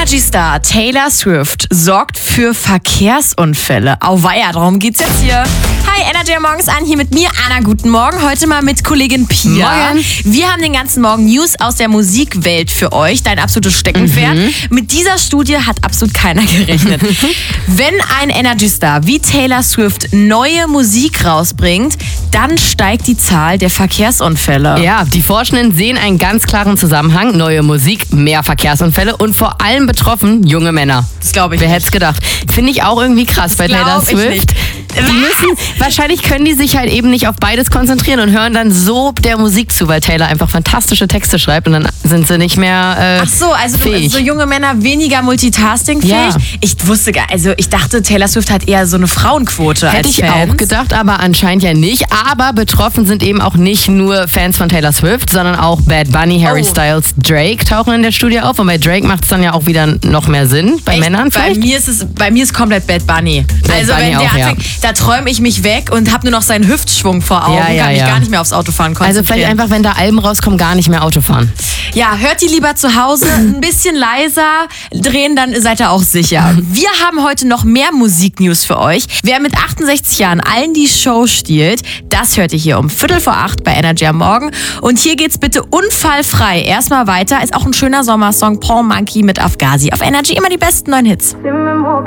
Energy-Star Taylor Swift sorgt für Verkehrsunfälle. Auweia, darum geht's jetzt hier. Hi, Energy morgens an, hier mit mir, Anna. Guten Morgen. Heute mal mit Kollegin Pia. Morgen. Wir haben den ganzen Morgen News aus der Musikwelt für euch. Dein absolutes Steckenpferd. Mit dieser Studie hat absolut keiner gerechnet. Wenn ein Energy-Star wie Taylor Swift neue Musik rausbringt, dann steigt die Zahl der Verkehrsunfälle. Ja, die Forschenden sehen einen ganz klaren Zusammenhang. Neue Musik, mehr Verkehrsunfälle und vor allem betroffen junge Männer. Das glaube ich Wer nicht. hätte es gedacht? Finde ich auch irgendwie krass bei Taylor Glaub ich Swift. nicht. Wahrscheinlich können die sich halt eben nicht auf beides konzentrieren und hören dann so der Musik zu, weil Taylor einfach fantastische Texte schreibt und dann sind sie nicht mehr Ach so, also fähig. so junge Männer weniger multitaskingfähig. Ja. Ich dachte, Taylor Swift hat eher so eine Frauenquote Hätte als ich Fans. auch gedacht, aber anscheinend ja nicht. Aber betroffen sind eben auch nicht nur Fans von Taylor Swift, sondern auch Bad Bunny, Harry Styles, Drake tauchen in der Studie auf. Und bei Drake macht es dann ja auch wieder noch mehr Sinn. Bei Echt? Männern vielleicht? Bei mir ist komplett Bad Bunny. Also Bunny wenn der auch, ja. anfängt, da träume ich mich weg und habe nur noch seinen Hüftschwung vor Augen, Ja, kann mich ja. gar nicht mehr aufs Autofahren Also konzentrieren. vielleicht einfach, wenn da Alben rauskommen, gar nicht mehr Auto fahren. Ja, hört die lieber zu Hause, ein bisschen leiser drehen, dann seid ihr auch sicher. Wir haben heute noch mehr Musiknews für euch. Wer mit 68 Jahren allen die Show stiehlt, das hört ihr hier um 7:45 bei Energy am Morgen. Und hier geht's bitte unfallfrei erstmal weiter. Ist auch ein schöner Sommersong, Paul Monkey mit Afghazi. Auf Energy immer die besten neuen Hits.